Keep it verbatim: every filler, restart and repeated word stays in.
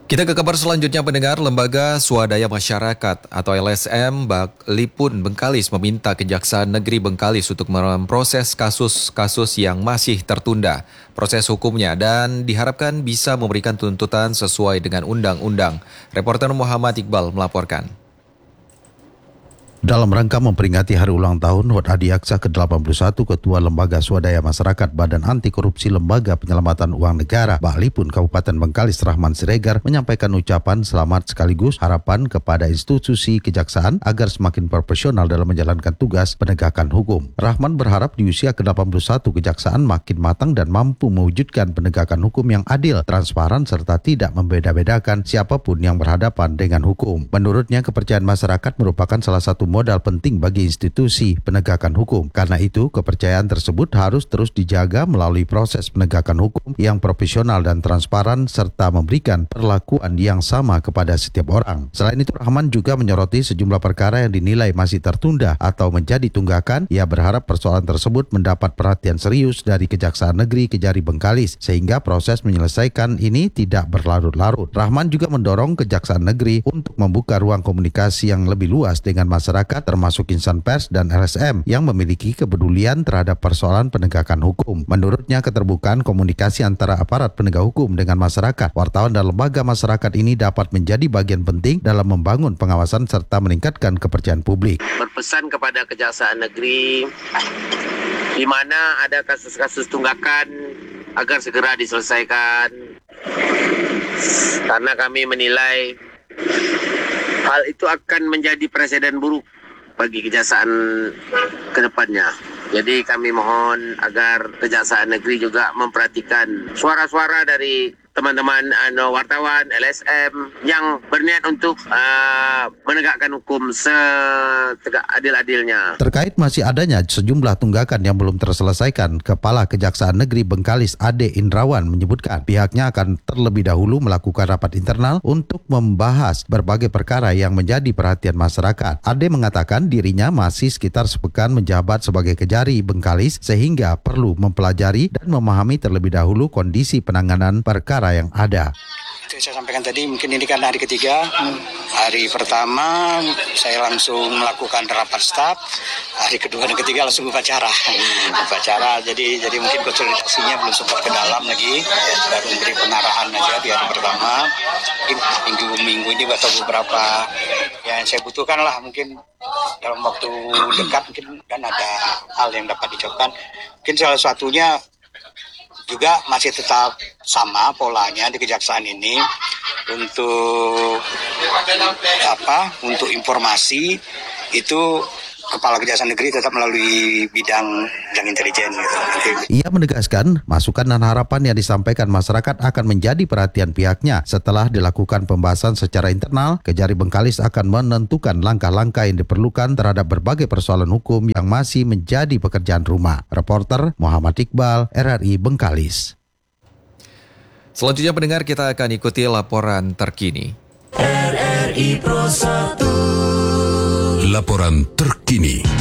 Kita ke kabar selanjutnya, pendengar. Lembaga Swadaya Masyarakat atau L S M Lipun Bengkalis meminta Kejaksaan Negeri Bengkalis untuk memproses kasus-kasus yang masih tertunda proses hukumnya dan diharapkan bisa memberikan tuntutan sesuai dengan undang-undang. Reporter Muhammad Iqbal melaporkan. Dalam rangka memperingati hari ulang tahun H O T Adiaksa ke delapan puluh satu, Ketua Lembaga Swadaya Masyarakat Badan Anti Korupsi Lembaga Penyelamatan Uang Negara Lipun Kabupaten Bengkalis Rahman Siregar menyampaikan ucapan selamat sekaligus harapan kepada institusi kejaksaan agar semakin profesional dalam menjalankan tugas penegakan hukum. Rahman berharap di usia ke delapan puluh satu kejaksaan makin matang dan mampu mewujudkan penegakan hukum yang adil, transparan serta tidak membeda-bedakan siapapun yang berhadapan dengan hukum. Menurutnya, kepercayaan masyarakat merupakan salah satu modal penting bagi institusi penegakan hukum. Karena itu, kepercayaan tersebut harus terus dijaga melalui proses penegakan hukum yang profesional dan transparan serta memberikan perlakuan yang sama kepada setiap orang. Selain itu, Rahman juga menyoroti sejumlah perkara yang dinilai masih tertunda atau menjadi tunggakan. Ia berharap persoalan tersebut mendapat perhatian serius dari Kejaksaan Negeri Kejari Bengkalis sehingga proses menyelesaikan ini tidak berlarut-larut. Rahman juga mendorong Kejaksaan Negeri untuk membuka ruang komunikasi yang lebih luas dengan masyarakat, termasuk insan pers dan L S M yang memiliki kepedulian terhadap persoalan penegakan hukum. Menurutnya, keterbukaan komunikasi antara aparat penegak hukum dengan masyarakat, wartawan dan lembaga masyarakat ini dapat menjadi bagian penting dalam membangun pengawasan serta meningkatkan kepercayaan publik. Berpesan kepada Kejaksaan Negeri di mana ada kasus-kasus tunggakan agar segera diselesaikan, karena kami menilai hal itu akan menjadi presiden buruk bagi kejaksaan ke depannya. Jadi kami mohon agar Kejaksaan Negeri juga memperhatikan suara-suara dari teman-teman uh, wartawan, L S M yang berniat untuk uh, menegakkan hukum setegak adil-adilnya. Terkait masih adanya sejumlah tunggakan yang belum terselesaikan, Kepala Kejaksaan Negeri Bengkalis Ade Indrawan menyebutkan pihaknya akan terlebih dahulu melakukan rapat internal untuk membahas berbagai perkara yang menjadi perhatian masyarakat. Ade mengatakan dirinya masih sekitar sepekan menjabat sebagai Kejari Bengkalis sehingga perlu mempelajari dan memahami terlebih dahulu kondisi penanganan perkara yang ada. Itu saya sampaikan tadi, mungkin ini kan hari ketiga. Hari pertama saya langsung melakukan rapat staf. Hari kedua dan ketiga langsung upacara. Upacara, jadi jadi mungkin konsolidasinya belum sempat ke dalam lagi. Baru memberi pengarahan aja di hari pertama. Mungkin minggu-minggu ini atau beberapa yang saya butuhkan lah, mungkin dalam waktu dekat mungkin dan ada hal yang dapat dicoba. Mungkin salah satunya juga masih tetap sama polanya di kejaksaan ini untuk apa? Untuk informasi itu Kepala Kejaksaan Negeri tetap melalui bidang bidang intelijen. Gitu. Ia menegaskan masukan dan harapan yang disampaikan masyarakat akan menjadi perhatian pihaknya. Setelah dilakukan pembahasan secara internal, Kejari Bengkalis akan menentukan langkah-langkah yang diperlukan terhadap berbagai persoalan hukum yang masih menjadi pekerjaan rumah. Reporter Muhammad Iqbal, R R I Bengkalis. Selanjutnya, pendengar, kita akan ikuti laporan terkini. R R I Pro satu. Laporan terkini.